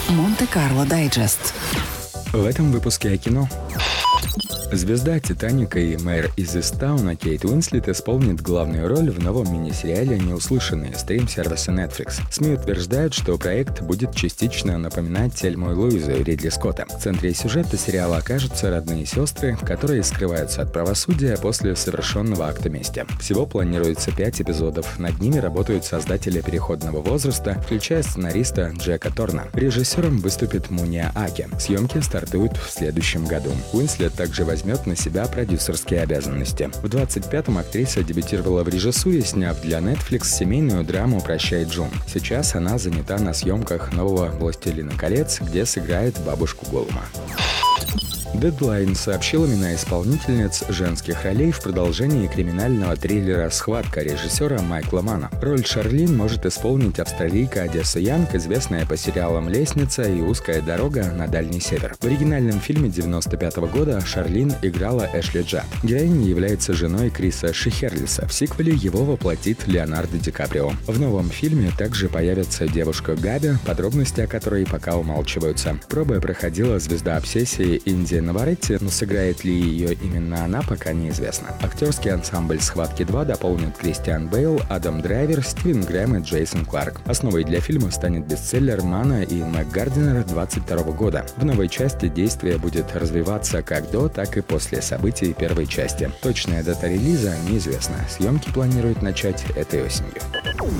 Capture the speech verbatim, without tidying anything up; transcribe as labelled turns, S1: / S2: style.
S1: Монте-Карло Дайджест.
S2: В этом выпуске о кино. Звезда «Титаника» и мэр из Истауна Кейт Уинслет исполнит главную роль в новом мини-сериале «Неуслышанные» стрим-сервиса Netflix. СМИ утверждают, что проект будет частично напоминать «Тельму и Луизу» Ридли Скотта. В центре сюжета сериала окажутся родные сестры, которые скрываются от правосудия после совершенного акта мести. Всего планируется пять эпизодов. Над ними работают создатели «Переходного возраста», включая сценариста Джека Торна. Режиссером выступит Муния Аки. Съемки стартуют в следующем году. Уинслет также возьмет на себя продюсерские обязанности. В двадцать пятом актриса дебютировала в режиссуре, сняв для Netflix семейную драму «Прощай, Джун». Сейчас она занята на съемках нового «Властелина колец», где сыграет бабушку Голума. Deadline сообщил имена исполнительниц женских ролей в продолжении криминального триллера «Схватка» режиссера Майкла Манна. Роль Шарлин может исполнить австралийка Одесса Янг, известная по сериалам «Лестница» и «Узкая дорога на Дальний Север». В оригинальном фильме девяносто пятого года Шарлин играла Эшли Джад. Героиня является женой Криса Шихерлиса. В сиквеле его воплотит Леонардо Ди Каприо. В новом фильме также появится девушка Габи, подробности о которой пока умалчиваются. Пробы проходила звезда обсессии Инди Наваретти, но сыграет ли ее именно она, пока неизвестно. Актерский ансамбль «Схватки два» дополнит Кристиан Бейл, Адам Драйвер, Стивен Грэм и Джейсон Кларк. Основой для фильма станет бестселлер Манна и Мэг Гардинера двадцать второго года. В новой части действие будет развиваться как до, так и после событий первой части. Точная дата релиза неизвестна. Съемки планируют начать этой осенью.